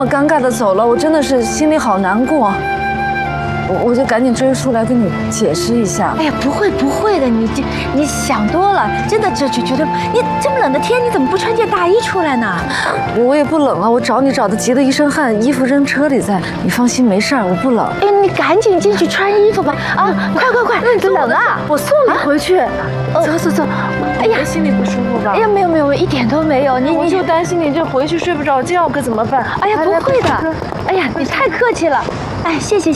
我尴尬的走了，我真的是心里好难过。我就赶紧追出来跟你解释一下。 哎呀，不会的，你想多了，真的这就觉得你这么冷的天，你怎么不穿件大衣出来呢？ 我也不冷啊，我找你找的急得一身汗，衣服扔车里在。你放心，没事儿，我不冷。 哎，你赶紧进去穿衣服吧！啊，快！冷啊！ 我送你回去。 走。哎呀， 心里不舒服吧？ 哎呀，没有，一点都没有。 我就担心你这回去睡不着觉，可怎么办？ 哎呀，不会的。哎呀，你太客气了。哎，谢谢。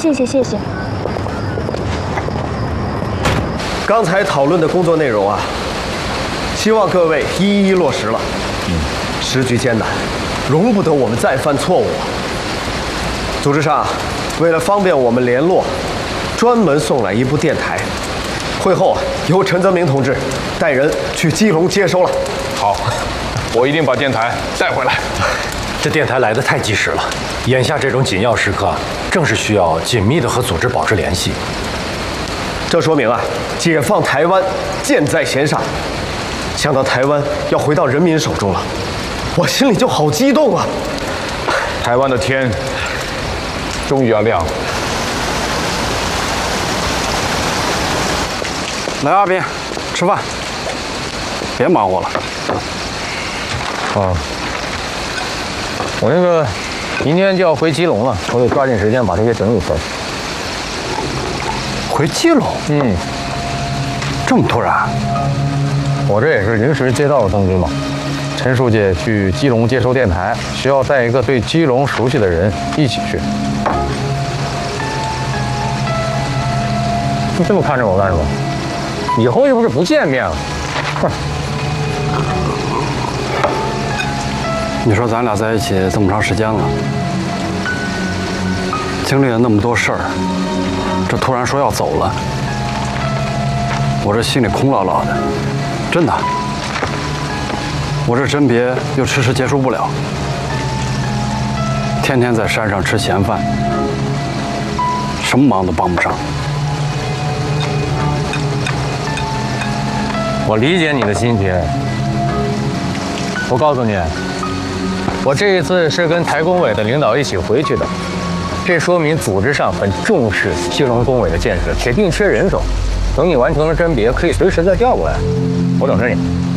刚才讨论的工作内容啊，希望各位一一落实了。时局艰难，容不得我们再犯错误。组织上，为了方便我们联络，专门送来一部电台。会后由陈泽明同志带人去基隆接收了。 好，我一定把电台带回来。 这电台来得太及时了，眼下这种紧要时刻，正是需要紧密的和组织保持联系。 这说明啊，解放台湾箭在弦上。想到台湾要回到人民手中了，我心里就好激动啊！ 台湾的天终于要亮了。 来，阿斌，吃饭，别忙活了。 我那个明天就要回基隆了，我得抓紧时间把这些整理出来。 回基隆？这么突然？ 我这也是临时接到的通知嘛。陈书记去基隆接收电台，需要带一个对基隆熟悉的人一起去。你这么看着我干什么？以后又不是不见面了。哼。 你说咱俩在一起这么长时间了，经历了那么多事儿，这突然说要走了，我这心里空落落的，真的。我这甄别又迟迟结束不了，天天在山上吃闲饭，什么忙都帮不上。 我理解你的心情。我告诉你，我这一次是跟台工委的领导一起回去的，这说明组织上很重视基隆工委的建设，铁定缺人手。等你完成了甄别，可以随时再调过来，我等着你。